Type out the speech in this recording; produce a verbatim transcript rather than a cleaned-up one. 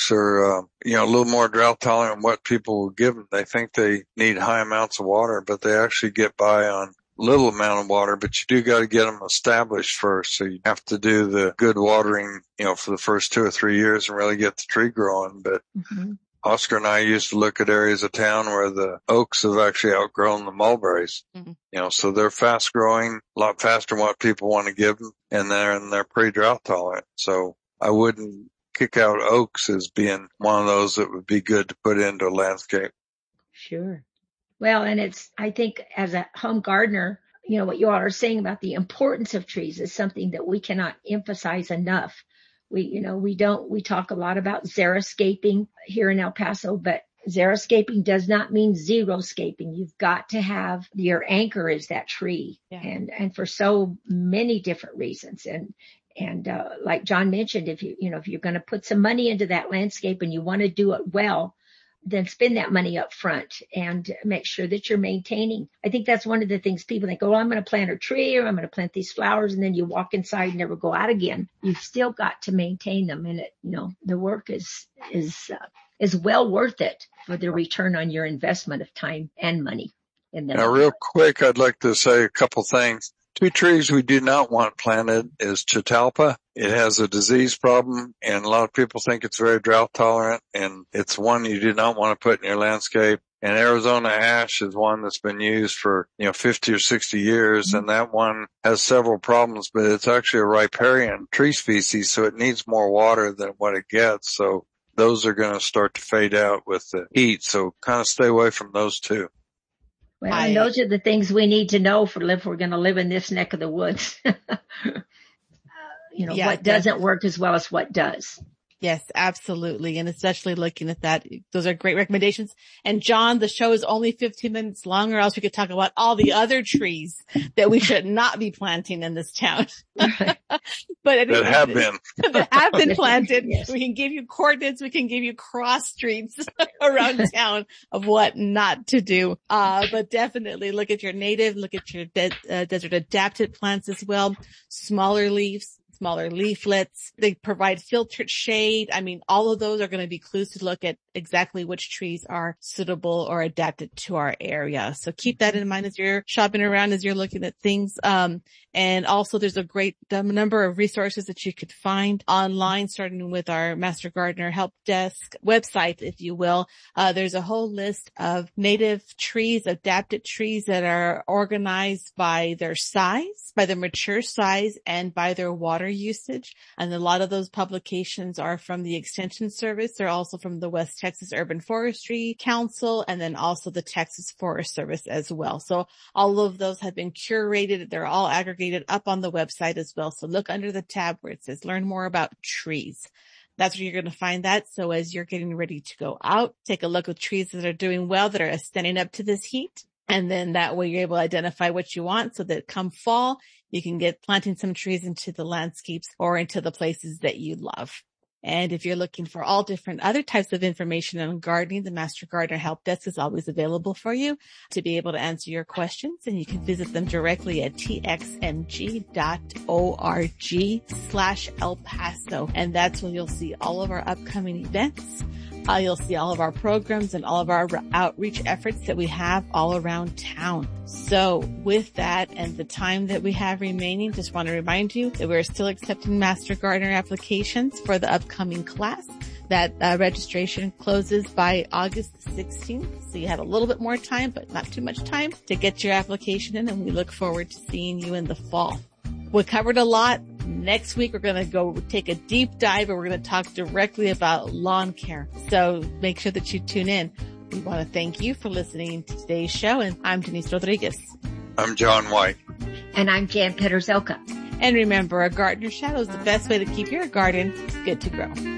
oaks are, uh, you know, a little more drought tolerant than what people will give them. They think they need high amounts of water, but they actually get by on little amount of water, but you do got to get them established first. So you have to do the good watering, you know, for the first two or three years and really get the tree growing. But mm-hmm. Oscar and I used to look at areas of town where the oaks have actually outgrown the mulberries. Mm-hmm. You know, so they're fast growing, a lot faster than what people want to give them, and they're, and they're pretty drought tolerant. So I wouldn't kick out oaks as being one of those that would be good to put into a landscape. Sure. Well, and it's, I think as a home gardener, you know, what you all are saying about the importance of trees is something that we cannot emphasize enough. We, you know, we don't, we talk a lot about xeriscaping here in El Paso, but xeriscaping does not mean xeroscaping. You've got to have your anchor is that tree. Yeah. And, and for so many different reasons. And, and, uh, like John mentioned, if you, you know, if you're going to put some money into that landscape and you want to do it well, then spend that money up front and make sure that you're maintaining. I think that's one of the things people think, oh, I'm going to plant a tree or I'm going to plant these flowers. And then you walk inside and never go out again. You've still got to maintain them. And it, you know, the work is, is, uh, is well worth it for the return on your investment of time and money. And then now, real quick, I'd like to say a couple things. Two trees we do not want planted is Catalpa. It has a disease problem, and a lot of people think it's very drought tolerant, and it's one you do not want to put in your landscape. And Arizona ash is one that's been used for, you know, fifty or sixty years, mm-hmm. and that one has several problems, but it's actually a riparian tree species, so it needs more water than what it gets. So those are going to start to fade out with the heat, so kind of stay away from those two. Well, I, and those are the things we need to know for if we're going to live in this neck of the woods. uh, you know, yeah, what doesn't work as well as what does. Yes, absolutely. And especially looking at that, those are great recommendations. And John, the show is only fifteen minutes long, or else we could talk about all the other trees that we should not be planting in this town. But anyway, that have been. that have been planted. Yes. We can give you coordinates. We can give you cross streets around town of what not to do. Uh, but definitely look at your native, look at your de- uh, desert adapted plants as well. Smaller leaves. Smaller leaflets. They provide filtered shade. I mean, all of those are going to be clues to look at exactly which trees are suitable or adapted to our area. So keep that in mind as you're shopping around, as you're looking at things. Um, and also there's a great um, number of resources that you could find online, starting with our Master Gardener Help Desk website, if you will. Uh, there's a whole list of native trees, adapted trees that are organized by their size, by their mature size, and by their water usage. And a lot of those publications are from the Extension Service. They're also from the West Texas Urban Forestry Council, and then also the Texas Forest Service as well. So all of those have been curated. They're all aggregated up on the website as well. So look under the tab where it says learn more about trees. That's where you're going to find that. So as you're getting ready to go out, take a look at trees that are doing well, that are standing up to this heat. And then that way you're able to identify what you want, so that come fall, you can get planting some trees into the landscapes or into the places that you love. And if you're looking for all different other types of information on gardening, the Master Gardener Help Desk is always available for you to be able to answer your questions. And you can visit them directly at txmg dot org slash El Paso. And that's where you'll see all of our upcoming events. Uh, you'll see all of our programs and all of our outreach efforts that we have all around town. So with that and the time that we have remaining, just want to remind you that we're still accepting Master Gardener applications for the upcoming class. That uh, registration closes by August sixteenth. So you have a little bit more time, but not too much time to get your application in. And we look forward to seeing you in the fall. We covered a lot. Next week, we're going to go take a deep dive, and we're going to talk directly about lawn care. So make sure that you tune in. We want to thank you for listening to today's show. And I'm Denise Rodriguez. I'm John White. And I'm Jan Peterzelka. And remember, a gardener's shadow is the best way to keep your garden good to grow.